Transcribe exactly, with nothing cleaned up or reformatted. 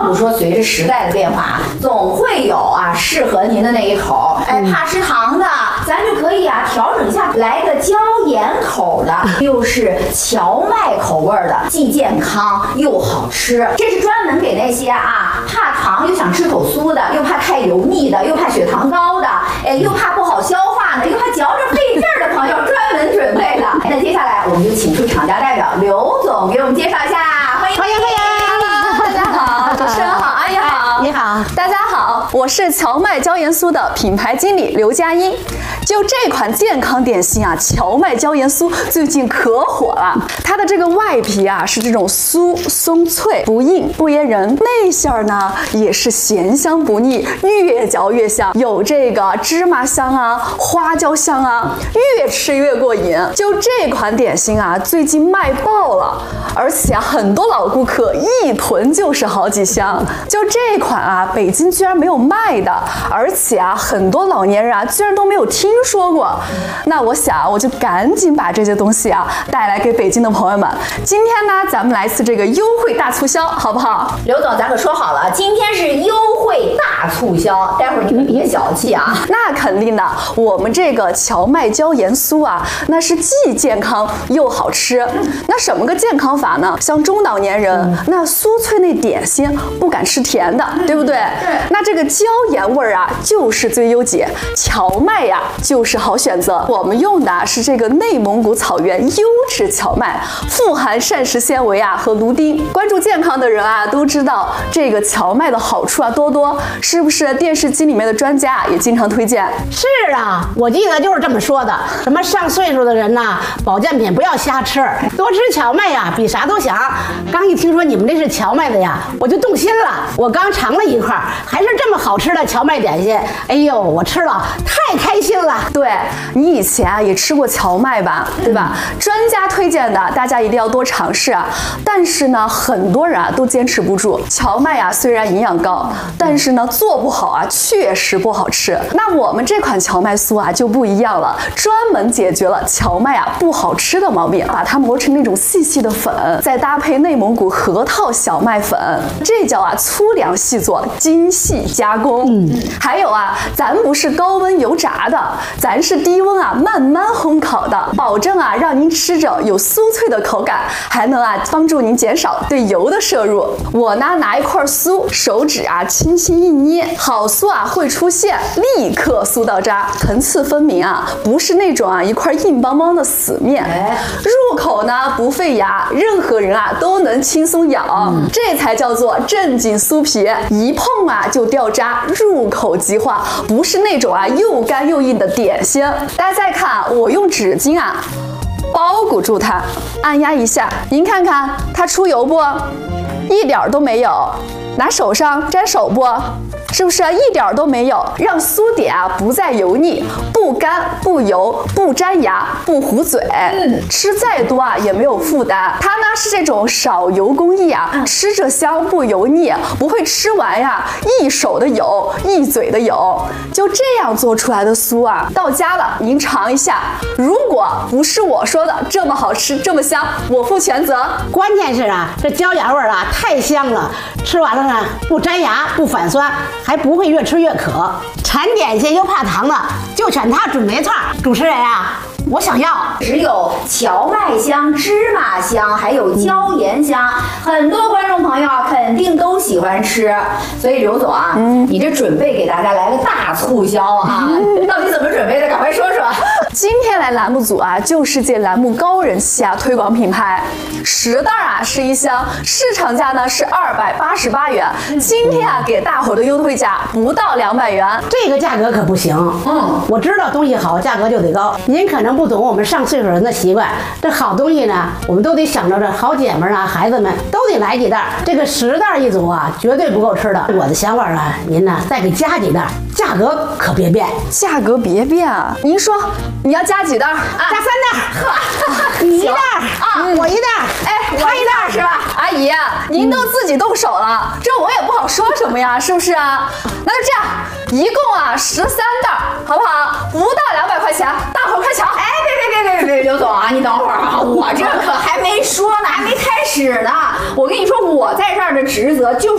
不说随着时代的变化，总会有啊适合您的那一口。哎，怕吃糖的，咱就可以啊调整一下，来个椒盐口的，又是荞麦口味的，既健康又好吃。这是专门给那些啊怕糖又想吃口酥的，又怕太油腻的，又怕血糖高的，哎，又怕不好消化的，又怕嚼着费劲儿的朋友专门准备的。那接下来我们就请出厂家代表刘总给我们介绍一下，欢迎欢迎欢迎！ 大家好，主持人好，阿姨好， 你好， 大家好，我是荞麦椒盐酥的品牌经理刘佳音。就这款健康点心啊，荞麦椒盐酥最近可火了。它的这个外皮啊是这种酥松脆，不硬不噎人；内馅儿呢也是咸香不腻，越嚼越香，有这个芝麻香啊、花椒香啊，越吃越过瘾。就这款点心啊，最近卖爆了，而且啊，很多老顾客一囤就是好几箱。就这款啊，北京居然没有卖的，而且啊，很多老年人啊，居然都没有听说过。那我想，我就赶紧把这些东西啊带来给北京的朋友们。今天呢，咱们来次这个优惠大促销，好不好？ 刘总，咱可说好了，今天是优惠大促销，待会儿你们别小气啊。 那肯定的，我们这个荞麦椒盐酥啊，那是既健康又好吃。那什么个健康法呢？像中老年人，嗯、那酥脆那点心不敢吃甜的，对不对？ 对。 那这个椒盐味儿啊，就是最优解，荞麦呀就是好选择。我们用的是这个内蒙古草原优质荞麦，富含膳食纤维啊和芦丁。关注健康的人啊都知道这个荞麦的好处啊多多，是不是？电视机里面的专家也经常推荐。 是啊，我记得就是这么说的。什么上岁数的人呐，保健品不要瞎吃，多吃荞麦呀，比啥都强。刚一听说你们这是荞麦的呀，我就动心了。我刚尝了一块，还是这么好吃的荞麦点心。哎呦，我吃了太开心了。 对，你以前啊也吃过荞麦吧，对吧？专家推荐的，大家一定要多尝试啊。但是呢，很多人啊都坚持不住。荞麦啊虽然营养高，但是呢做不好啊确实不好吃。那我们这款荞麦酥啊就不一样了，专门解决了荞麦啊不好吃的毛病，把它磨成那种细细的粉，再搭配内蒙古核桃小麦粉，这叫啊粗粮细做，精细加工。嗯，还有啊，咱不是高温油炸的，咱是低温啊慢慢烘烤的，保证啊让您吃着有酥脆的口感，还能啊帮助您减少对油的摄入。我呢拿一块酥，手指啊轻轻一捏，好酥啊会出现，立刻酥到渣，层次分明啊，不是那种啊一块硬邦邦的死面。入口呢不费牙，任何人啊都能轻松咬，嗯、这才叫做正经酥皮，一碰啊就掉渣，入口即化，不是那种啊又干又硬的点心。大家再看，我用纸巾啊包裹住它，按压一下，您看看它出油不？一点都没有。拿手上沾手不？是不是一点都没有？让酥点啊不再油腻，不干不油，不粘牙，不糊嘴。嗯，吃再多啊也没有负担。它呢是这种少油工艺啊，嗯、吃着香不油腻，不会吃完呀一手的油一嘴的油。就这样做出来的酥啊，到家了您尝一下。如果不是我说的这么好吃这么香，我负全责。 关键是啊，这椒盐味儿啊太香了，吃完了呢不粘牙不反酸。还不会越吃越渴，馋点心又怕糖的，就选它准没错。主持人啊，我想要只有荞麦香、芝麻香，还有椒盐香，很多观众朋友啊肯定都喜欢吃。所以刘总啊，嗯，你这准备给大家来个大促销啊，嗯、到底怎么准备的？赶快说说。 今天来栏目组啊，就是借栏目高人气啊，推广品牌。十袋啊是一箱，市场价呢是二百八十八元，今天啊给大伙的优惠价不到两百元， 这个价格可不行。嗯，我知道东西好，价格就得高。您可能不懂我们上岁数人的习惯，这好东西呢，我们都得想着这好姐们啊、孩子们都得来几袋。这个十袋一组啊，绝对不够吃的。我的想法啊，您呢再给加几袋，价格可别变。 价格别变啊！您说你要加几袋？啊、 加三袋。呵，你一袋啊，我一袋。 哎，他一袋是吧？ 阿姨，您都自己动手了，这我也不好说什么呀，是不是啊？那就这样，一共啊十三袋，好不好？不到两百块钱，大伙快抢！ 哎，别别别别别别，刘总啊，你等会儿啊，我这可还没说呢，还没开始呢。我跟你说，我在这儿的职责就是